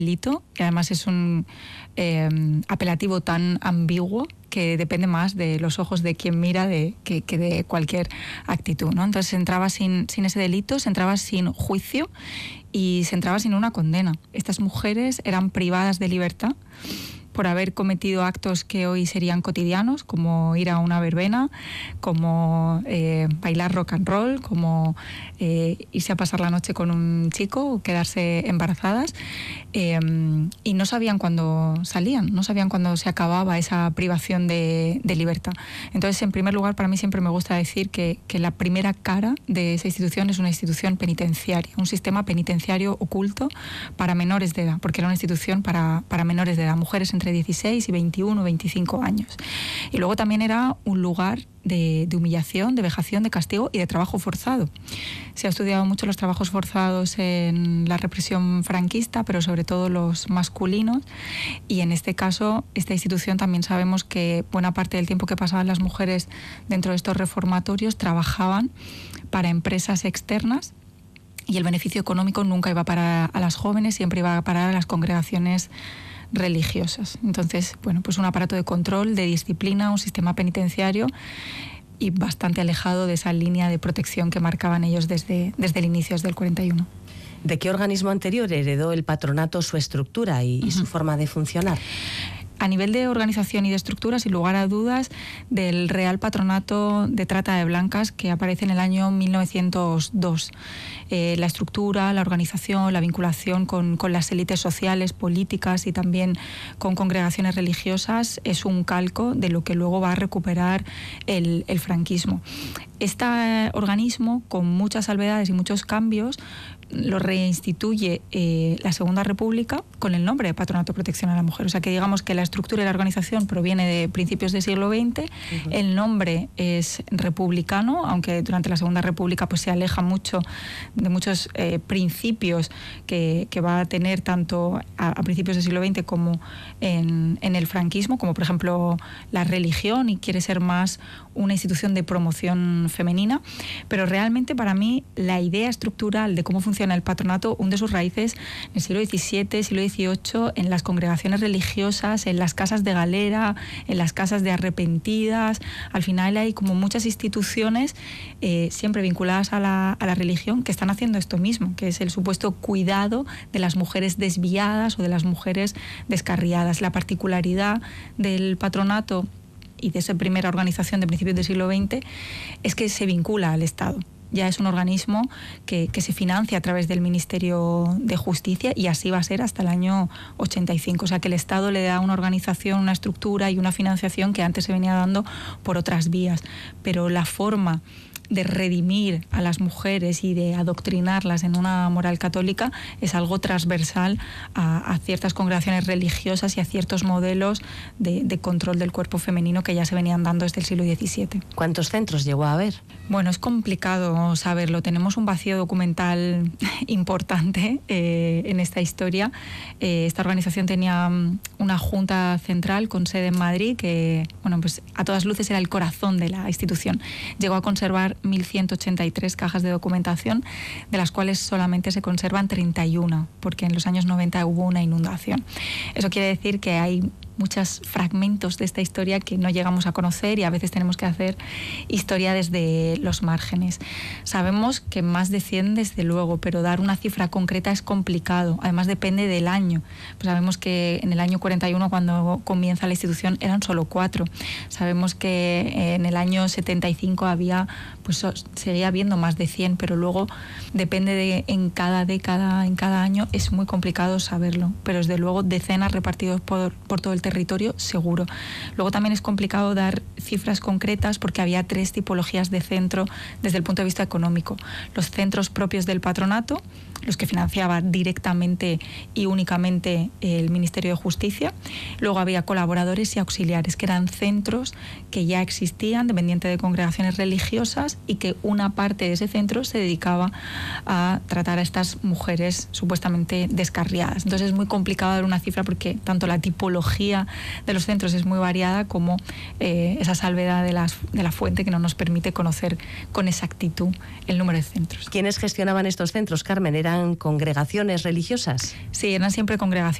delito, que además es un apelativo tan ambiguo que depende más de los ojos de quien mira que de cualquier actitud, ¿no? Entonces se entraba sin ese delito, se entraba sin juicio y se entraba sin una condena. Estas mujeres eran privadas de libertad por haber cometido actos que hoy serían cotidianos, como ir a una verbena, como bailar rock and roll, como irse a pasar la noche con un chico o quedarse embarazadas, y no sabían cuándo salían, no sabían cuándo se acababa esa privación de libertad. Entonces, en primer lugar, para mí siempre me gusta decir que la primera cara de esa institución es una institución penitenciaria, un sistema penitenciario oculto para menores de edad, porque era una institución para menores de edad, mujeres entre 16 y 21 o 25 años. Y luego también era un lugar de humillación, de vejación, de castigo y de trabajo forzado. Se ha estudiado mucho los trabajos forzados en la represión franquista, pero sobre todo los masculinos, y en este caso, esta institución también sabemos que buena parte del tiempo que pasaban las mujeres dentro de estos reformatorios trabajaban para empresas externas, y el beneficio económico nunca iba a parar a las jóvenes, siempre iba a parar a las congregaciones religiosas. Entonces, bueno, pues un aparato de control, de disciplina, un sistema penitenciario y bastante alejado de esa línea de protección que marcaban ellos desde el inicio, desde el 41. ¿De qué organismo anterior heredó el patronato su estructura y su forma de funcionar? A nivel de organización y de estructura, sin lugar a dudas, del Real Patronato de Trata de Blancas, que aparece en el año 1902. La estructura, la organización, la vinculación con las élites sociales, políticas y también con congregaciones religiosas es un calco de lo que luego va a recuperar el franquismo. Este organismo, con muchas salvedades y muchos cambios, lo reinstituye la Segunda República con el nombre de Patronato de Protección a la Mujer. O sea que digamos que la estructura y la organización proviene de principios del siglo XX, el nombre es republicano, aunque durante la Segunda República pues se aleja mucho de muchos principios que va a tener tanto a principios del siglo XX como en el franquismo, como por ejemplo la religión, y quiere ser más una institución de promoción femenina, pero realmente para mí la idea estructural de cómo funciona el patronato hunde sus raíces en el siglo XVII, siglo XVIII, en las congregaciones religiosas, en las casas de galera, en las casas de arrepentidas. Al final hay como muchas instituciones siempre vinculadas a la religión que están haciendo esto mismo, que es el supuesto cuidado de las mujeres desviadas o de las mujeres descarriadas. La particularidad del patronato y de esa primera organización de principios del siglo XX es que se vincula al Estado. Ya es un organismo que se financia a través del Ministerio de Justicia, y así va a ser hasta el año 85. O sea que el Estado le da una organización, una estructura y una financiación que antes se venía dando por otras vías. Pero la forma de redimir a las mujeres y de adoctrinarlas en una moral católica es algo transversal a ciertas congregaciones religiosas y a ciertos modelos de control del cuerpo femenino que ya se venían dando desde el siglo XVII. ¿Cuántos centros llegó a haber? Bueno, es complicado saberlo. Tenemos un vacío documental importante en esta historia. Esta organización tenía una junta central con sede en Madrid que, bueno, pues a todas luces era el corazón de la institución. Llegó a conservar 1.183 cajas de documentación, de las cuales solamente se conservan 31, porque en los años 90 hubo una inundación. Eso quiere decir que hay muchos fragmentos de esta historia que no llegamos a conocer, y a veces tenemos que hacer historia desde los márgenes. Sabemos que más de 100 desde luego, pero dar una cifra concreta es complicado. Además depende del año. Pues sabemos que en el año 41, cuando comienza la institución, eran solo 4. Sabemos que en el año 75 había, pues seguía habiendo más de 100, pero luego depende de en cada década, en cada año, es muy complicado saberlo. Pero desde luego decenas repartidos por todo el territorio, seguro. Luego también es complicado dar cifras concretas porque había 3 tipologías de centro desde el punto de vista económico. Los centros propios del patronato, los que financiaba directamente y únicamente el Ministerio de Justicia. Luego había colaboradores y auxiliares, que eran centros que ya existían, dependientes de congregaciones religiosas, y que una parte de ese centro se dedicaba a tratar a estas mujeres supuestamente descarriadas. Entonces es muy complicado dar una cifra porque tanto la tipología de los centros es muy variada como esa salvedad de la fuente que no nos permite conocer con exactitud el número de centros. ¿Quiénes gestionaban estos centros, Carmen? ¿Eran congregaciones religiosas? Sí, eran siempre congregaciones